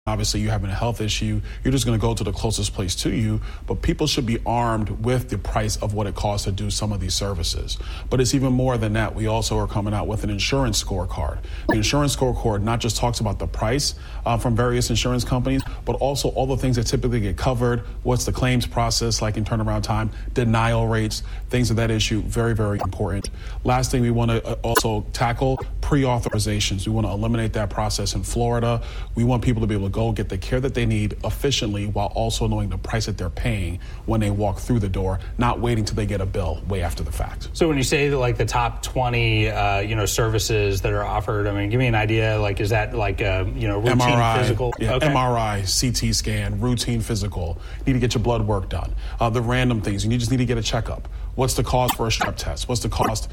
Obviously, you're having a health issue, you're just going to go to the closest place to you. But people should be armed with the price of what it costs to do some of these services. But it's even more than that. We also are coming out with an insurance scorecard. The insurance scorecard not just talks about the price from various insurance companies, but also all the things that typically get covered. What's the claims process like in turnaround time, denial rates, things of that issue. Very, very important. Last thing we want to also tackle, pre-authorizations. We want to eliminate that process in Florida. We want people to be able to go get the care that they need efficiently while also knowing the price that they're paying when they walk through the door, not waiting till they get a bill way after the fact. So when you say that, like, the top 20, services that are offered, I mean, give me an idea. Like, is that like a, routine MRI, physical? Yeah, okay. MRI, CT scan, routine physical. You need to get your blood work done. The random things. You just need to get a checkup. What's the cost for a strep test? What's the cost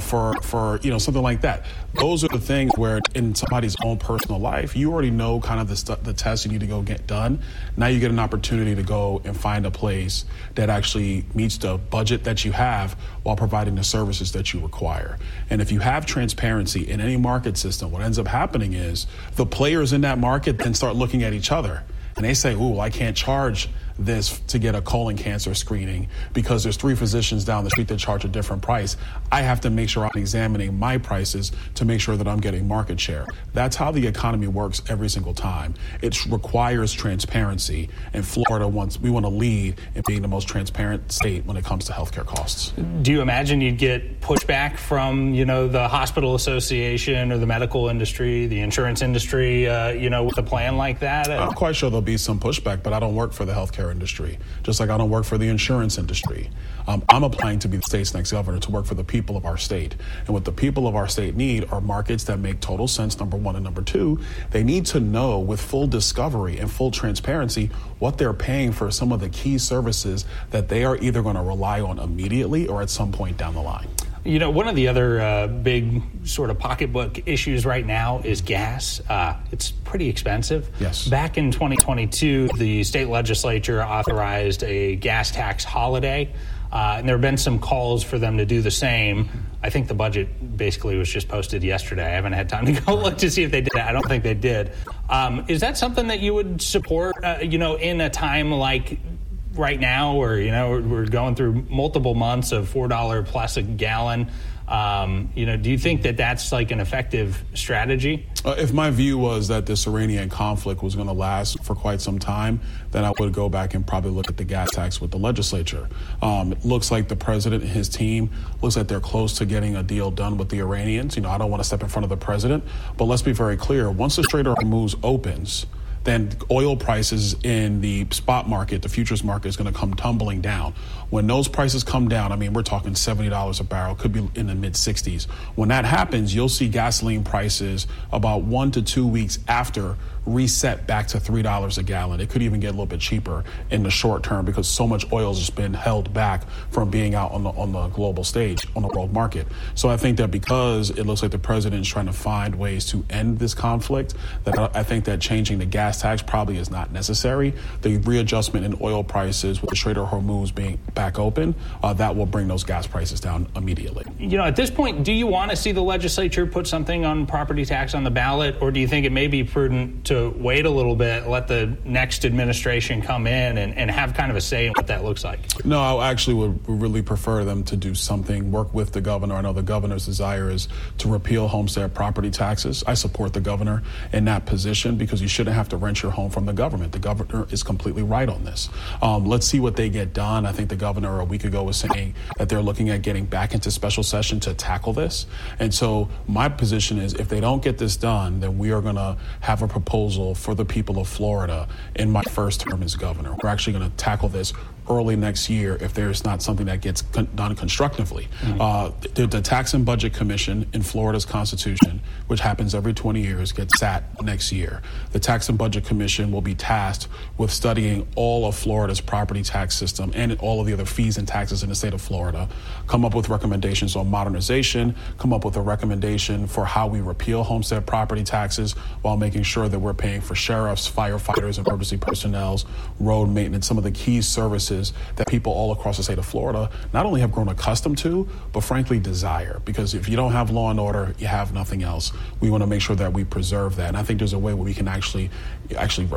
for something like that? Those are the things where in somebody's own personal life, you already know kind of the tests you need to go get done. Now you get an opportunity to go and find a place that actually meets the budget that you have while providing the services that you require. And if you have transparency in any market system, what ends up happening is the players in that market then start looking at each other and they say, ooh, I can't charge this to get a colon cancer screening because there's 3 physicians down the street that charge a different price. I have to make sure I'm examining my prices to make sure that I'm getting market share. That's how the economy works every single time. It requires transparency, and Florida we want to lead in being the most transparent state when it comes to healthcare costs. Do you imagine you'd get pushback from, the hospital association or the medical industry, the insurance industry, with a plan like that? I'm quite sure there'll be some pushback, but I don't work for the healthcare industry, just like I don't work for the insurance industry. I'm applying to be the state's next governor to work for the people of our state. And what the people of our state need are markets that make total sense, number one. And number two, they need to know with full discovery and full transparency what they're paying for some of the key services that they are either going to rely on immediately or at some point down the line. One of the other big sort of pocketbook issues right now is gas. It's pretty expensive. Yes. Back in 2022, the state legislature authorized a gas tax holiday, and there have been some calls for them to do the same. I think the budget basically was just posted yesterday. I haven't had time to go look to see if they did it. I don't think they did. Is that something that you would support, in a time like right now where, we're going through multiple months of $4 plus a gallon? Do you think that that's like an effective strategy? If my view was that this Iranian conflict was going to last for quite some time, then I would go back and probably look at the gas tax with the legislature. It looks like the president and his team looks like they're close to getting a deal done with the Iranians. I don't want to step in front of the president, but let's be very clear. Once the Strait of Hormuz opens, then oil prices in the spot market, the futures market, is going to come tumbling down. When those prices come down, we're talking $70 a barrel, could be in the mid-60s. When that happens, you'll see gasoline prices about 1 to 2 weeks after reset back to $3 a gallon. It could even get a little bit cheaper in the short term because so much oil has just been held back from being out on the global stage, on the world market. So I think that because it looks like the president is trying to find ways to end this conflict, that I think that changing the gas tax probably is not necessary. The readjustment in oil prices with the Strait of Hormuz being back open, that will bring those gas prices down immediately. At this point, do you want to see the legislature put something on property tax on the ballot, or do you think it may be prudent to wait a little bit, let the next administration come in and have kind of a say in what that looks like? No, I actually would really prefer them to do something, work with the governor. I know the governor's desire is to repeal homestead property taxes. I support the governor in that position because you shouldn't have to rent your home from the government. The governor is completely right on this. Let's see what they get done. I think the governor a week ago was saying that they're looking at getting back into special session to tackle this. And so my position is if they don't get this done, then we are going to have a proposal for the people of Florida in my first term as governor. We're actually going to tackle this early next year if there's not something that gets done constructively. Mm-hmm. The Tax and Budget Commission in Florida's Constitution, which happens every 20 years, gets sat next year. The Tax and Budget Commission will be tasked with studying all of Florida's property tax system and all of the other fees and taxes in the state of Florida, come up with recommendations on modernization, come up with a recommendation for how we repeal homestead property taxes while making sure that we're paying for sheriffs, firefighters, and emergency personnel, road maintenance, some of the key services that people all across the state of Florida not only have grown accustomed to, but frankly desire. Because if you don't have law and order, you have nothing else. We want to make sure that we preserve that. And I think there's a way where we can actually